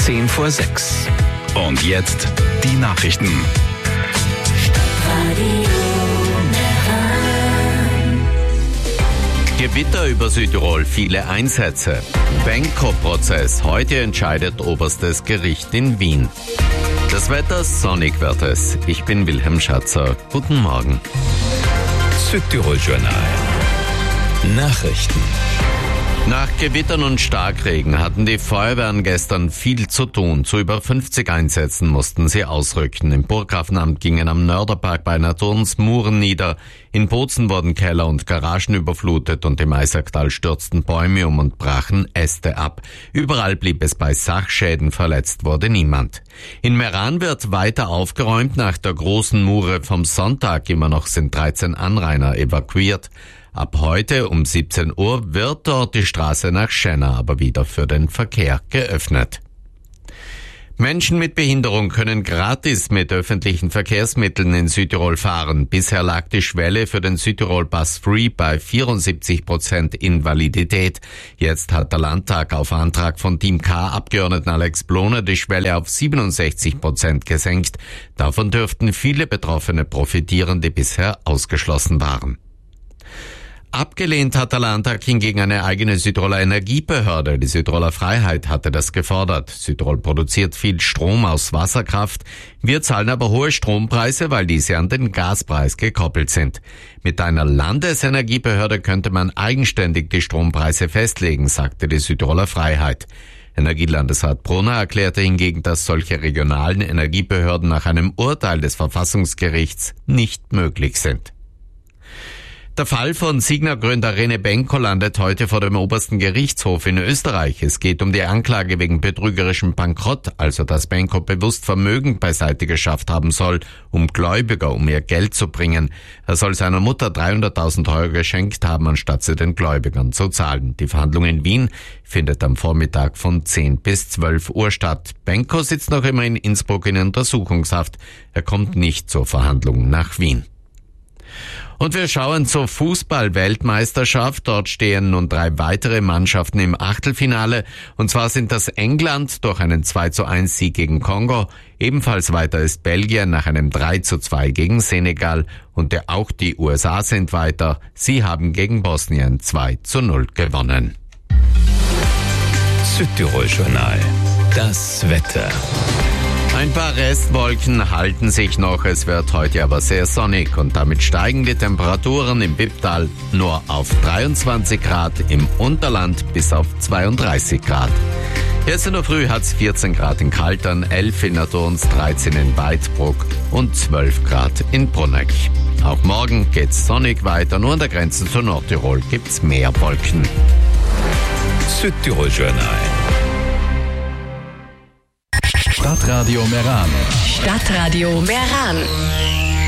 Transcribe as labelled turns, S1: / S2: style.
S1: 10 vor 6. Und jetzt die Nachrichten.
S2: Gewitter über Südtirol, viele Einsätze. Benko-Prozess, heute entscheidet oberstes Gericht in Wien. Das Wetter, sonnig wird es. Ich bin Wilhelm Schatzer. Guten Morgen.
S1: Südtirol-Journal. Nachrichten.
S2: Nach Gewittern und Starkregen hatten die Feuerwehren gestern viel zu tun. Zu über 50 Einsätzen mussten sie ausrücken. Im Burghafenamt gingen am Nörderpark bei Naturns Muren nieder. In Bozen wurden Keller und Garagen überflutet und im Eisacktal stürzten Bäume um und brachen Äste ab. Überall blieb es bei Sachschäden, verletzt wurde niemand. In Meran wird weiter aufgeräumt. Nach der großen Mure vom Sonntag immer noch sind 13 Anrainer evakuiert. Ab heute um 17 Uhr wird dort die Straße nach Schenna aber wieder für den Verkehr geöffnet. Menschen mit Behinderung können gratis mit öffentlichen Verkehrsmitteln in Südtirol fahren. Bisher lag die Schwelle für den Südtirol Bus Free bei 74% Invalidität. Jetzt hat der Landtag auf Antrag von Team K-Abgeordneten Alex Bloner die Schwelle auf 67% gesenkt. Davon dürften viele Betroffene profitieren, die bisher ausgeschlossen waren. Abgelehnt hat der Landtag hingegen eine eigene Südtiroler Energiebehörde. Die Südtiroler Freiheit hatte das gefordert. Südtirol produziert viel Strom aus Wasserkraft. Wir zahlen aber hohe Strompreise, weil diese an den Gaspreis gekoppelt sind. Mit einer Landesenergiebehörde könnte man eigenständig die Strompreise festlegen, sagte die Südtiroler Freiheit. Energielandesrat Brunner erklärte hingegen, dass solche regionalen Energiebehörden nach einem Urteil des Verfassungsgerichts nicht möglich sind. Der Fall von Signa-Gründer René Benko landet heute vor dem obersten Gerichtshof in Österreich. Es geht um die Anklage wegen betrügerischem Bankrott, also dass Benko bewusst Vermögen beiseite geschafft haben soll, um Gläubiger um ihr Geld zu bringen. Er soll seiner Mutter 300.000 Euro geschenkt haben, anstatt sie den Gläubigern zu zahlen. Die Verhandlung in Wien findet am Vormittag von 10 bis 12 Uhr statt. Benko sitzt noch immer in Innsbruck in Untersuchungshaft. Er kommt nicht zur Verhandlung nach Wien. Und wir schauen zur Fußball-Weltmeisterschaft. Dort stehen nun 3 weitere Mannschaften im Achtelfinale. Und zwar sind das England durch einen 2:1 gegen Kongo. Ebenfalls weiter ist Belgien nach einem 3:2 gegen Senegal. Und auch die USA sind weiter. Sie haben gegen Bosnien 2:0 gewonnen.
S1: Südtirol-Journal. Das Wetter.
S2: Ein paar Restwolken halten sich noch, es wird heute aber sehr sonnig und damit steigen die Temperaturen im Wipptal nur auf 23 Grad, im Unterland bis auf 32 Grad. Jetzt in der Früh hat's 14 Grad in Kaltern, 11 in Naturns, 13 in Weidbruck und 12 Grad in Bruneck. Auch morgen geht's sonnig weiter, nur an der Grenze zu Nordtirol gibt's mehr Wolken.
S1: Südtirol-Journal. Stadtradio Meran.
S3: Stadtradio Meran.